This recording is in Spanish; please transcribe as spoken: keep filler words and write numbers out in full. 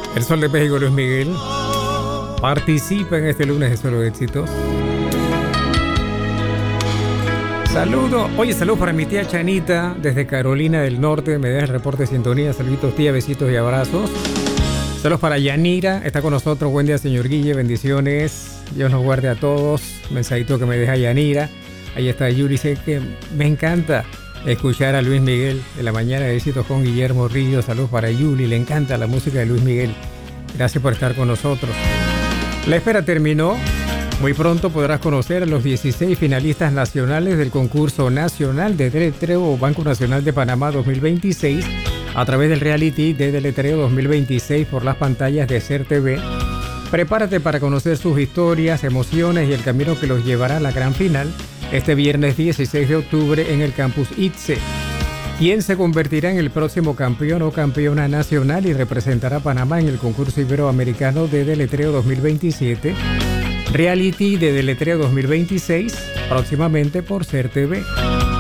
El Sol de México, Luis Miguel, participa en este lunes de Solo Éxitos. Saludo, oye, saludos para mi tía Chanita desde Carolina del Norte, me deja el reporte de sintonía. Saluditos tía, besitos y abrazos. Saludos para Yanira, está con nosotros. Buen día, señor Guille, bendiciones. Dios nos guarde a todos. Mensajito que me deja Yanira. Ahí está Yuri, dice que me encanta escuchar a Luis Miguel en la mañana. Besitos con Guillermo Ríos. Saludos para Yuli, le encanta la música de Luis Miguel. Gracias por estar con nosotros. La espera terminó. Muy pronto podrás conocer a los dieciséis finalistas nacionales del concurso nacional de deletreo Banco Nacional de Panamá dos mil veintiséis a través del reality de deletreo dos mil veintiséis por las pantallas de C E R T V. Prepárate para conocer sus historias, emociones y el camino que los llevará a la gran final este viernes dieciséis de octubre en el campus I T S E. ¿Quién se convertirá en el próximo campeón o campeona nacional y representará a Panamá en el concurso iberoamericano de deletreo dos mil veintisiete? Reality de deletreo dos mil veintiséis, próximamente por C E R T V.